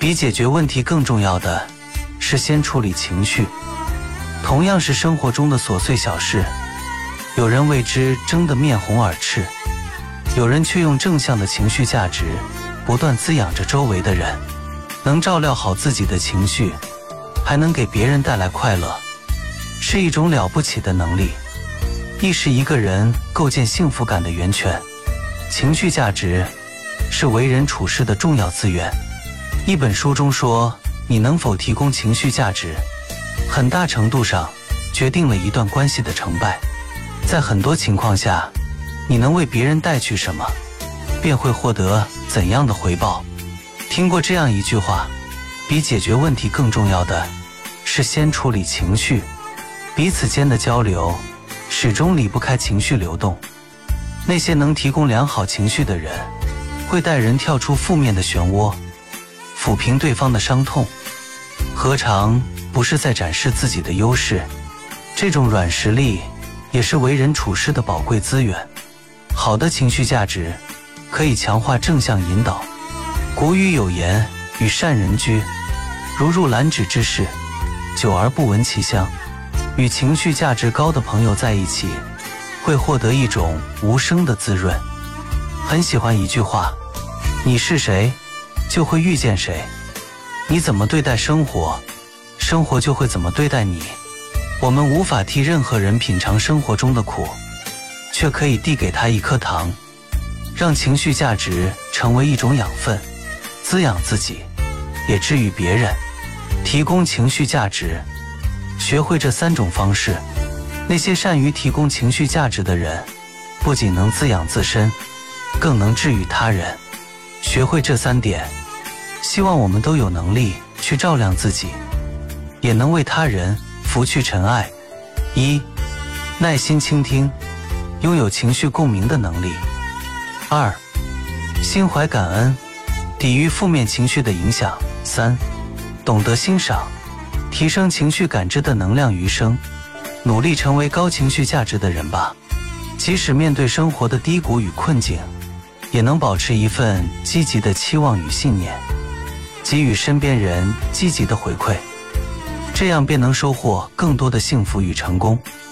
比解决问题更重要的是先处理情绪。同样是生活中的琐碎小事，有人为之争得面红耳赤，有人却用正向的情绪价值不断滋养着周围的人。能照料好自己的情绪，还能给别人带来快乐，是一种了不起的能力，亦是一个人构建幸福感的源泉。情绪价值是为人处事的重要资源。一本书中说，你能否提供情绪价值，很大程度上决定了一段关系的成败。在很多情况下，你能为别人带去什么，便会获得怎样的回报。听过这样一句话，比解决问题更重要的是先处理情绪。彼此间的交流始终离不开情绪流动。那些能提供良好情绪的人，会带人跳出负面的漩涡，抚平对方的伤痛，何尝不是在展示自己的优势？这种软实力也是为人处事的宝贵资源。好的情绪价值可以强化正向引导。古语有言，与善人居，如入兰芷之室，久而不闻其香。与情绪价值高的朋友在一起，会获得一种无声的滋润。很喜欢一句话，你是谁，就会遇见谁。你怎么对待生活，生活就会怎么对待你。我们无法替任何人品尝生活中的苦，却可以递给他一颗糖，让情绪价值成为一种养分，滋养自己，也治愈别人。提供情绪价值，学会这3种方式，那些善于提供情绪价值的人，不仅能滋养自身，更能治愈他人。学会这3点，希望我们都有能力去照亮自己，也能为他人拂去尘埃。1. 耐心倾听，拥有情绪共鸣的能力。2. 心怀感恩，抵御负面情绪的影响。3. 懂得欣赏，提升情绪感知的能量余生。努力成为高情绪价值的人吧，即使面对生活的低谷与困境，也能保持一份积极的期望与信念，给予身边人积极的回馈，这样便能收获更多的幸福与成功。